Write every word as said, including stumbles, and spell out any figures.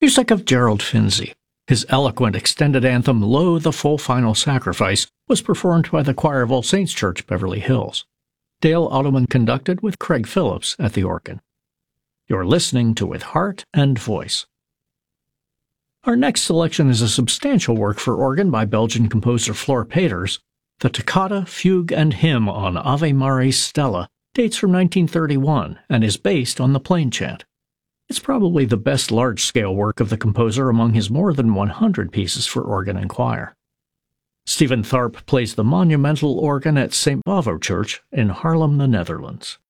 Music of Gerald Finzi. His eloquent extended anthem, Lo, the Full Final Sacrifice, was performed by the choir of All Saints Church, Beverly Hills. Dale Ottoman conducted with Craig Phillips at the organ. You're listening to With Heart and Voice. Our next selection is a substantial work for organ by Belgian composer Flor Peeters. The Toccata, Fugue, and Hymn on Ave Maris Stella dates from nineteen thirty-one and is based on the Plain Chant. It's probably the best large-scale work of the composer among his more than one hundred pieces for organ and choir. Stephen Tharp plays the monumental organ at Saint Bavo Church in Haarlem, the Netherlands.